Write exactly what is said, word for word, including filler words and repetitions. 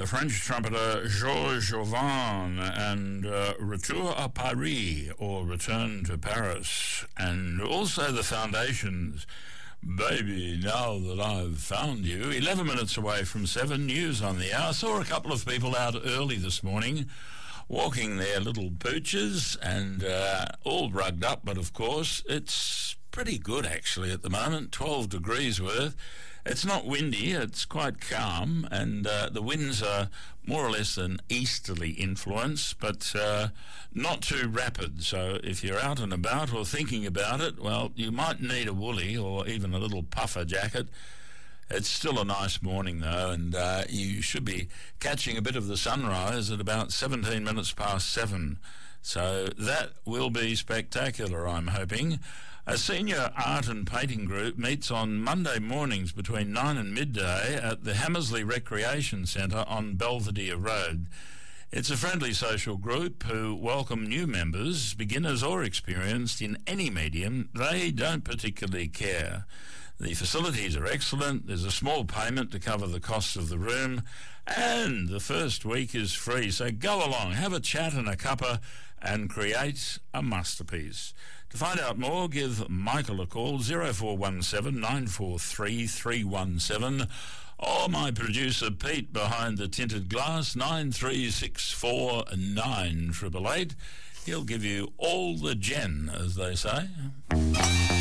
the French trumpeter Georges Jovan and uh, Retour à Paris, or Return to Paris, and also the Foundations, Baby, Now That I've Found You. eleven minutes away from seven, news on the hour. Saw a couple of people out early this morning walking their little pooches and uh, all rugged up, but of course it's pretty good actually at the moment, twelve degrees worth. It's not windy, it's quite calm, and uh, the winds are more or less an easterly influence, but uh, not too rapid. So if you're out and about or thinking about it, well, you might need a woolly or even a little puffer jacket. It's still a nice morning though, and uh, you should be catching a bit of the sunrise at about seventeen minutes past seven. So that will be spectacular, I'm hoping. A senior art and painting group meets on Monday mornings between nine and midday at the Hammersley Recreation Centre on Belvedere Road. It's a friendly social group who welcome new members, beginners or experienced in any medium. They don't particularly care. The facilities are excellent. There's a small payment to cover the costs of the room, and the first week is free. So go along, have a chat and a cuppa, and create a masterpiece. To find out more, give Michael a call, zero four one seven, nine four three, three one seven, or my producer Pete behind the tinted glass, nine three six four, nine eight eight eight. He'll give you all the gen, as they say.